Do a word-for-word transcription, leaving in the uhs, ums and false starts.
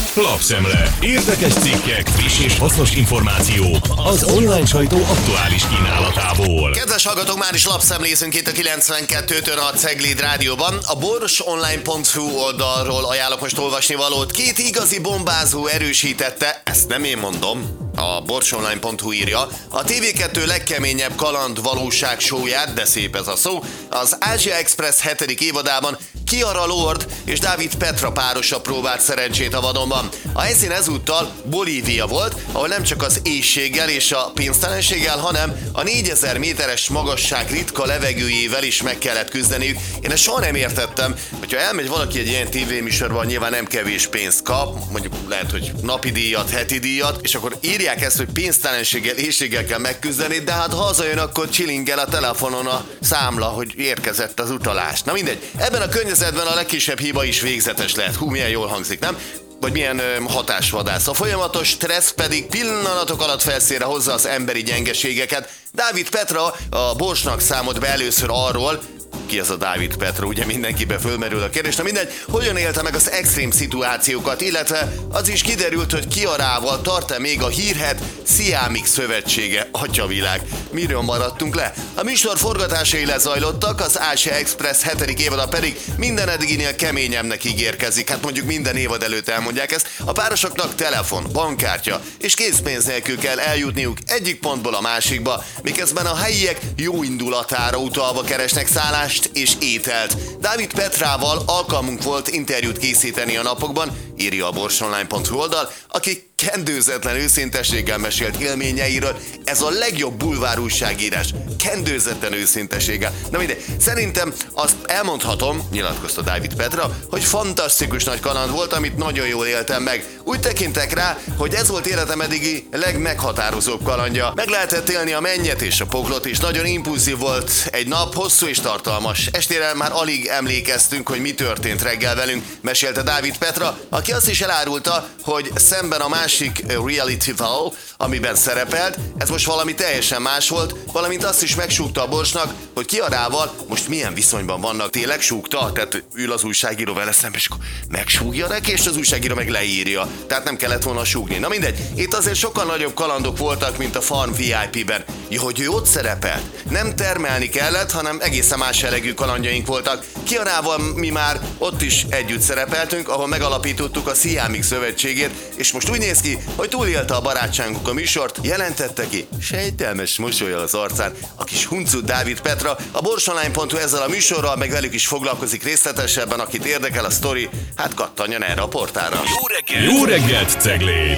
Lapszemle. Érdekes cikkek, friss és hasznos információk az online sajtó aktuális kínálatából. Kedves hallgatók, már is lapszemlézünk itt a kilencvenkettőtől a Cegléd Rádióban. A borsonline pont hu oldalról ajánlok most olvasni valót. Két igazi bombázó erősítette, ezt nem én mondom, a borsonline pont hu írja, a té vé kettő legkeményebb kaland valóság showyát, de szép ez a szó, az Asia Express hetedik évadában Chiara Lord és David Petra párosa próbált szerencsét a vadonban. A helyszín ezúttal Bolívia volt, ahol nem csak az éhséggel és a pénztelenséggel, hanem a négyezer méteres magasság ritka levegőjével is meg kellett küzdeniük. Én ezt soha nem értettem, hogyha elmegy valaki egy ilyen tévéműsorban, nyilván nem kevés pénzt kap, mondjuk lehet, hogy napi díjat, heti díjat, és akkor írják ezt, hogy pénztelenséggel, éhséggel kell megküzdeni, de hát ha hazajön, akkor chillingel a telefonon a számla, hogy érkezett az utalás. Na mindegy, ebben a környezetben a legkisebb hiba is végzetes lehet. Hú, milyen jól hangzik, nem? Vagy milyen ö, hatásvadász. A folyamatos stressz pedig pillanatok alatt felszínre hozza az emberi gyengeségeket. David Petra a Borsnak számolt be először arról, ki az a David Petra, ugye mindenkibe fölmerül a kérdés, na mindegy, hogyan élte meg az extrém szituációkat, illetve az is kiderült, hogy Chiarával tart-e még a hírhedt Siamik szövetsége, atyavilág. Miről maradtunk le? A műsor forgatásai lezajlottak, az Asia Express hetedik évada pedig minden eddiginél keményebbnek ígérkezik, hát mondjuk minden évad előtt elmondják ezt. A párosoknak telefon, bankkártya és készpénz nélkül kell eljutniuk egyik pontból a másikba, miközben a helyiek jó indulatára utalva keresnek szállást és ételt. David Petrával alkalmunk volt interjút készíteni a napokban, írja a borsonline pont hu oldal, aki kendőzetlen őszintességgel mesélt élményeiről. Ez a legjobb bulvár újságírás, kendőzetlen őszintességgel. Na mindegy, szerintem azt elmondhatom, nyilatkozta David Petra, hogy fantasztikus nagy kaland volt, amit nagyon jól éltem meg. Úgy tekintek rá, hogy ez volt életem eddigi legmeghatározóbb kalandja. Meg lehetett élni a mennyet és a poklot is, nagyon impulzív volt egy nap, hosszú és tartalmas. Estére már alig emlékeztünk, hogy mi történt reggel velünk, mesélte David Petra, aki azt is elárulta, hogy szemben a másik reality-val, amiben szerepelt, ez most valami teljesen más volt, valamint azt is megsúgta a Borsnak, hogy Chiarával most milyen viszonyban vannak. Tényleg súgta? Tehát ül az újságíró vele szembe, és akkor megsúgja neki, és az újságíró meg leírja. Tehát nem kellett volna súgni. Na mindegy, itt azért sokkal nagyobb kalandok voltak, mint a Farm vé i pé-ben. Jó, hogy ő ott szerepelt. Nem termelni kellett, hanem egészen más jellegű kalandjaink voltak. Chiarával mi már ott is együtt szerepeltünk, ahol megalapítottuk a Siamik szövetségét, és most úgy néz ki, hogy túlélte a barátságunk a műsort, jelentette ki sejtelmes mosollyal az arcán a kis huncut David Petra. A borsonline pont hu ezzel a műsorral, meg velük is foglalkozik részletesebben, akit érdekel a sztori, hát kattanjon erre a portára. Jó reggelt! Jó reggelt, Cegléd!